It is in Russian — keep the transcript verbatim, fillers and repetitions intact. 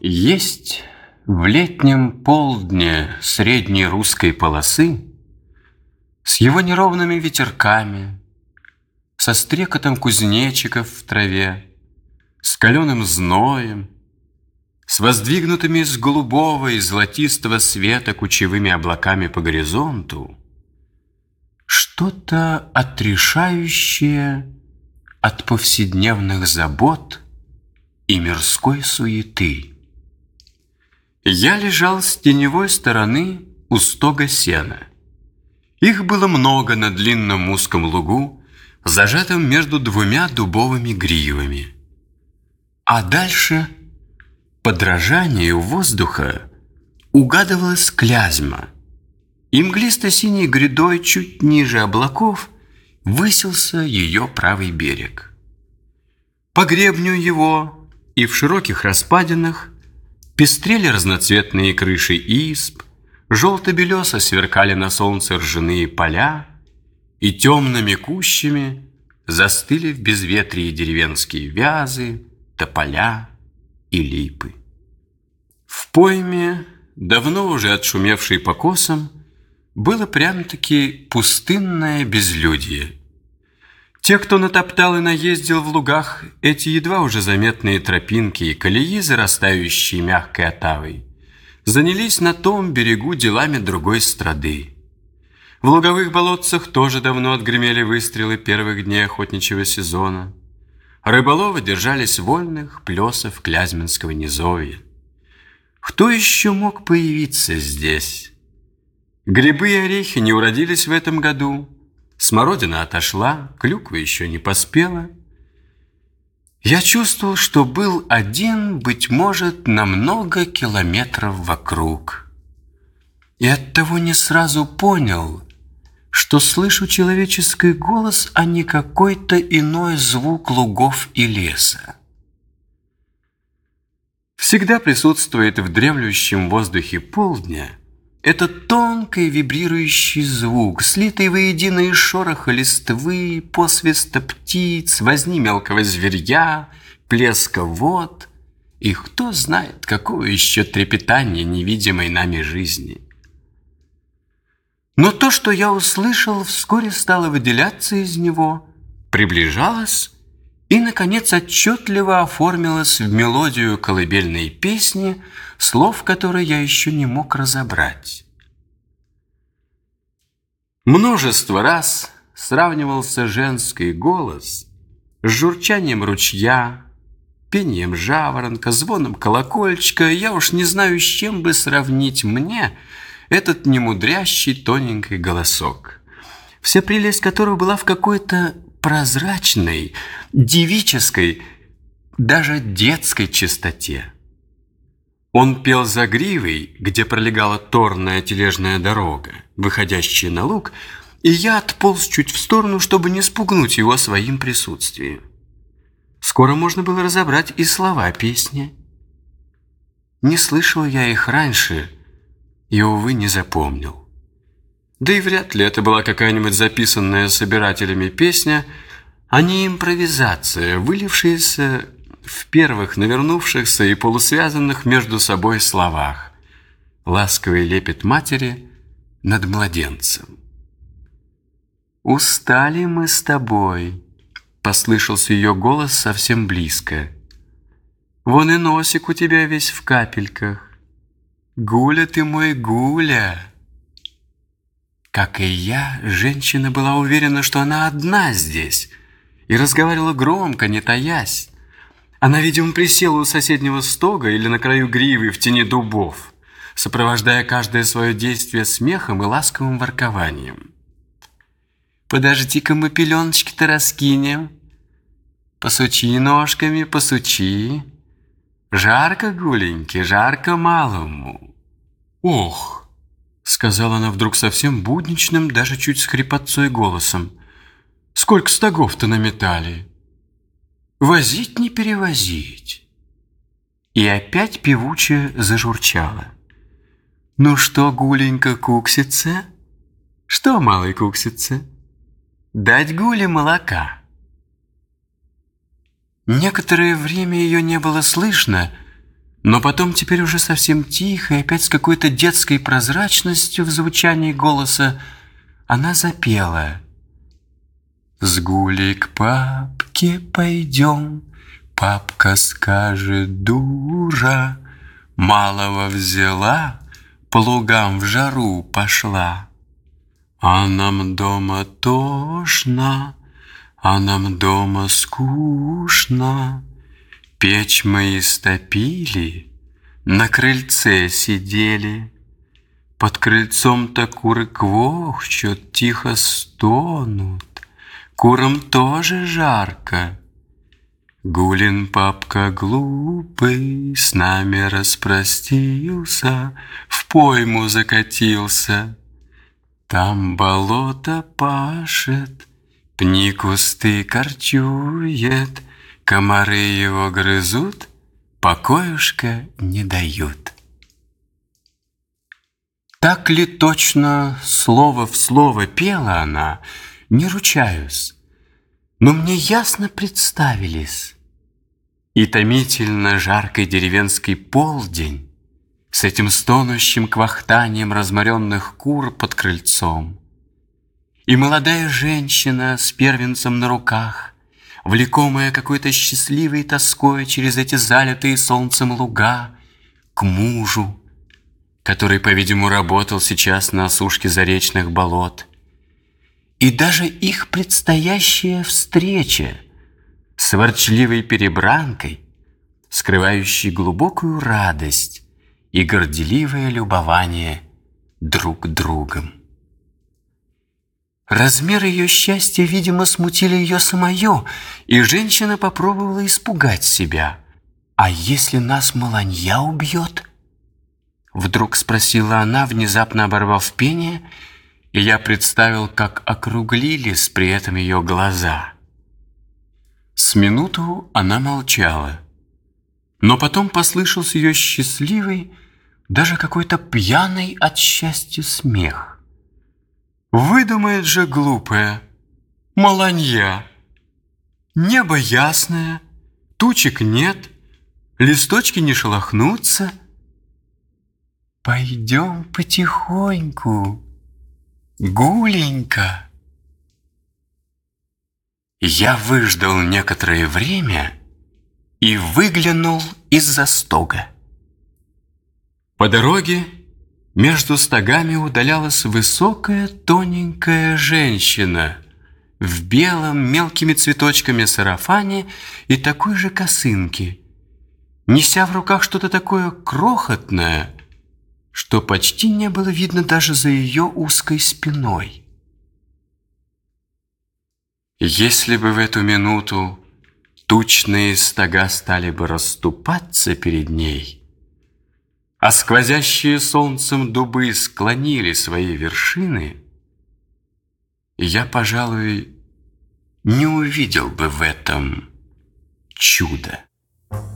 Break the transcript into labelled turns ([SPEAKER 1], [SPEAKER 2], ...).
[SPEAKER 1] Есть в летнем полдне средней русской полосы с его неровными ветерками, со стрекотом кузнечиков в траве, с каленым зноем, с воздвигнутыми из голубого и золотистого света кучевыми облаками по горизонту, что-то отрешающее от повседневных забот и мирской суеты. Я лежал с теневой стороны у стога сена. Их было много на длинном узком лугу, зажатом между двумя дубовыми гривами. А дальше, по дрожанию воздуха, угадывалась Клязьма, и мглисто-синей грядой чуть ниже облаков высился ее правый берег. По гребню его и в широких распадинах пестрели разноцветные крыши изб, желто-белесо сверкали на солнце ржаные поля, и темными кущами застыли в безветрии деревенские вязы, тополя и липы. В пойме, давно уже отшумевшей по косам, было прям-таки пустынное безлюдье. Те, кто натоптал и наездил в лугах эти едва уже заметные тропинки и колеи, зарастающие мягкой отавой, занялись на том берегу делами другой страды. В луговых болотцах тоже давно отгремели выстрелы первых дней охотничьего сезона. Рыболовы держались вольных плесов Клязьминского низовья. Кто еще мог появиться здесь? Грибы и орехи не уродились в этом году. Смородина отошла, клюква еще не поспела. Я чувствовал, что был один, быть может, на много километров вокруг. И оттого не сразу понял, что слышу человеческий голос, а не какой-то иной звук лугов и леса. Всегда присутствует в дремлющем воздухе полдня этот тонкий вибрирующий звук, слитый воедино из шороха листвы, посвиста птиц, возни мелкого зверья, плеска вод и кто знает, какого еще трепетания невидимой нами жизни. Но то, что я услышал, вскоре стало выделяться из него, приближалось и, наконец, отчетливо оформилось в мелодию колыбельной песни, слов которой я еще не мог разобрать. Множество раз сравнивался женский голос с журчанием ручья, пением жаворонка, звоном колокольчика. Я уж не знаю, с чем бы сравнить мне этот немудрящий тоненький голосок, вся прелесть которого была в какой-то прозрачной, девической, даже детской чистоте. Он пел за гривой, где пролегала торная тележная дорога, выходящая на луг, и я отполз чуть в сторону, чтобы не спугнуть его своим присутствием. Скоро можно было разобрать и слова песни. Не слышал я их раньше и, увы, не запомнил. Да и вряд ли это была какая-нибудь записанная собирателями песня, а не импровизация, вылившаяся в первых навернувшихся и полусвязанных между собой словах. Ласковый лепет матери над младенцем. «Устали мы с тобой», — послышался ее голос совсем близко. «Вон и носик у тебя весь в капельках. Гуля ты мой, Гуля». Как и я, женщина была уверена, что она одна здесь, и разговаривала громко, не таясь. Она, видимо, присела у соседнего стога или на краю гривы в тени дубов, сопровождая каждое свое действие смехом и ласковым воркованием. «Подожди-ка, мы пеленочки-то раскинем. Посучи ножками, посучи. Жарко, Гуленьки, жарко малому». «Ох!» — сказала она вдруг совсем будничным, даже чуть с хрипотцой голосом. «Сколько стогов-то наметали? Возить не перевозить». И опять певуче зажурчала. «Ну что, Гуленька, куксится? Что, малый, куксится? Дать Гуле молока?» Некоторое время ее не было слышно, Но потом теперь уже совсем тихо, и опять с какой-то детской прозрачностью в звучании голоса она запела: «С Гулей к папке пойдем, папка скажет: дура, малого взяла, по лугам в жару пошла. А нам дома тошно, а нам дома скучно. Печь мы истопили, на крыльце сидели. Под крыльцом-то куры квохчут, тихо стонут. Курам тоже жарко. Гулин папка глупый с нами распростился, в пойму закатился. Там болото пашет, пни кусты корчует, комары его грызут, покоюшка не дают». Так ли точно слово в слово пела она, не ручаюсь, но мне ясно представились и томительно жаркий деревенский полдень с этим стонущим квахтанием разморенных кур под крыльцом, и молодая женщина с первенцем на руках, влекомая какой-то счастливой тоской через эти залитые солнцем луга, к мужу, который, по-видимому, работал сейчас на осушке заречных болот, и даже их предстоящая встреча с ворчливой перебранкой, скрывающей глубокую радость и горделивое любование друг другом. Размеры ее счастья, видимо, смутили ее самое, и женщина попробовала испугать себя. «А если нас маланья убьет?» Вдруг спросила она, внезапно оборвав пение, и я представил, как округлились при этом ее глаза. С минуту она молчала, но потом послышался ее счастливый, даже какой-то пьяный от счастья смех. «Выдумает же глупая, маланья! Небо ясное, тучек нет, листочки не шелохнутся. Пойдем потихоньку, Гуленька». Я выждал некоторое время и выглянул из-за стога. По дороге между стогами удалялась высокая тоненькая женщина в белом мелкими цветочками сарафане и такой же косынке, неся в руках что-то такое крохотное, что почти не было видно даже за ее узкой спиной. Если бы в эту минуту тучные стога стали бы расступаться перед ней, а сквозящие солнцем дубы склонили свои вершины, я, пожалуй, не увидел бы в этом чуда.